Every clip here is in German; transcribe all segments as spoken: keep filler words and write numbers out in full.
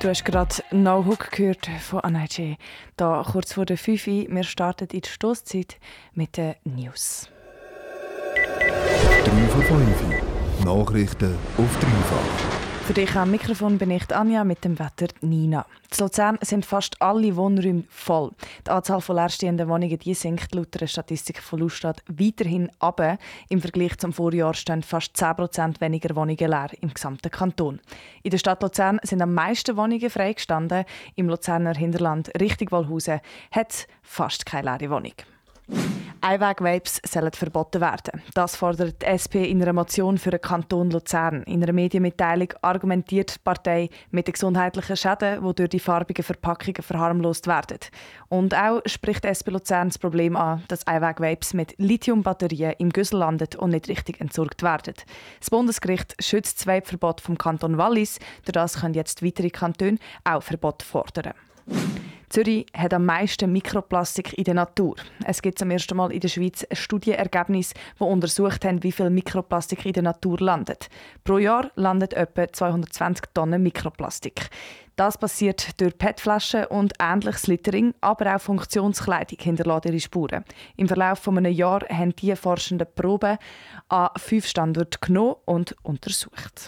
Du hast gerade «No Hook» gehört von Anaï. Da kurz vor der fünf Uhr. Wir starten in die Stosszeit mit den News. drei vor fünf. Nachrichten auf dreifach. Für dich am Mikrofon bin ich Anja mit dem Wetter Nina. In Luzern sind fast alle Wohnräume voll. Die Anzahl von leerstehenden Wohnungen die sinkt laut der Statistik von Luststadt weiterhin ab. Im Vergleich zum Vorjahr stehen fast zehn Prozent weniger Wohnungen leer im gesamten Kanton. In der Stadt Luzern sind am meisten Wohnungen freigestanden. Im Luzerner Hinterland Richtung Wolhusen hat es fast keine leere Wohnung. Einweg-Vapes sollen verboten werden. Das fordert die S P in einer Motion für den Kanton Luzern. In einer Medienmitteilung argumentiert die Partei mit den gesundheitlichen Schäden, die durch die farbigen Verpackungen verharmlost werden. Und auch spricht die S P Luzern das Problem an, dass Einweg-Vapes mit Lithium-Batterien im Güssel landen und nicht richtig entsorgt werden. Das Bundesgericht schützt das Vape-Verbot vom Kanton Wallis. Durch das können jetzt weitere Kantone auch Verbot fordern. Zürich hat am meisten Mikroplastik in der Natur. Es gibt zum ersten Mal in der Schweiz ein Studienergebnis, das untersucht hat, wie viel Mikroplastik in der Natur landet. Pro Jahr landet etwa zweihundertzwanzig Tonnen Mikroplastik. Das passiert durch P E T-Flaschen und ähnliches Littering, aber auch Funktionskleidung hinterlässt ihre Spuren. Im Verlauf von einem Jahr haben die Forschenden Proben an fünf Standorten genommen und untersucht.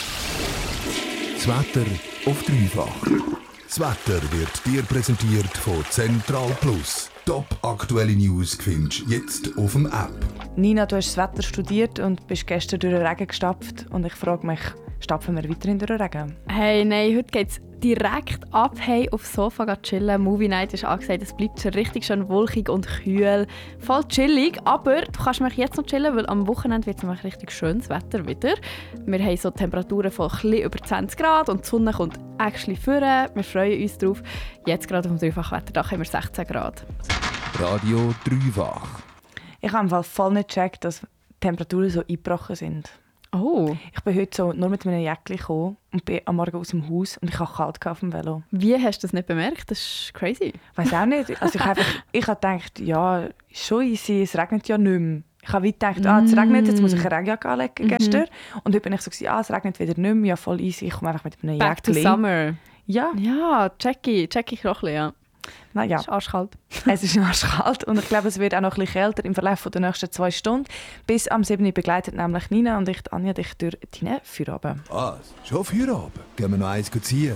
Das Wetter auf dreifach. Das Wetter wird dir präsentiert von Central Plus. Top aktuelle News findest du jetzt auf dem App. Nina, du hast das Wetter studiert und bist gestern durch den Regen gestapft. Und ich frage mich, stapfen wir weiterhin durch den Regen? Hey, nein, heute geht es direkt ab, hey, aufs Sofa chillen. Movie Night ist angesagt, es bleibt schon richtig schön wolkig und kühl. Voll chillig, aber du kannst mich jetzt noch chillen, weil am Wochenende wird es richtig schönes Wetter wieder. Wir haben so Temperaturen von etwas über zwanzig Grad und die Sonne kommt actually vorne. Wir freuen uns drauf. Jetzt gerade auf dem Dreifachwetterdach haben wir sechzehn Grad. Radio Dreifach. Ich habe im Fall voll nicht gecheckt, dass die Temperaturen so eingebrochen sind. Oh. Ich bin heute so nur mit meinem Jäckchen gekommen und bin am Morgen aus dem Haus und ich hatte kalt auf dem Velo. Wie hast du das nicht bemerkt? Das ist crazy. Ich weiss auch nicht. Also ich habe ich hab gedacht, ja, schon easy, es regnet ja nicht mehr. Ich habe gedacht, ah, es regnet, jetzt muss ich eine Regenjacke anlegen gestern. Mm-hmm. Und heute bin ich so, ah, es regnet wieder nicht mehr, ja, voll easy, ich komme einfach mit einem Jäckchen. Back to summer. Ja. Ja, checky, checky Krochli, ja. Na ja. Es ist arschkalt. Es ist arschkalt und ich glaube, es wird auch noch ein bisschen kälter im Verlauf der nächsten zwei Stunden. Bis am sieben Uhr begleitet nämlich Nina und ich, Anja, dich durch deinen Feierabend. Was? Schon Feierabend? Gehen wir noch eins ziehen?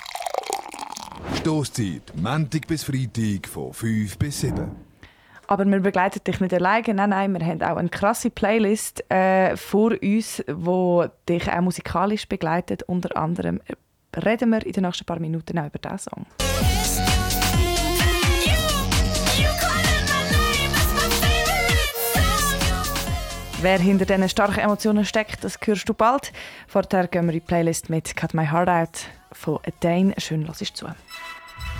Stosszeit, Montag bis Freitag von fünf bis sieben. Aber wir begleiten dich nicht alleine. Nein, nein, wir haben auch eine krasse Playlist äh, vor uns, die dich auch musikalisch begleitet. Unter anderem reden wir in den nächsten paar Minuten auch über diesen Song. Wer hinter diesen starken Emotionen steckt, das hörst du bald. Vorher gehen wir in die Playlist mit «Cut My Heart Out» von Dane. Schön, hörst du zu.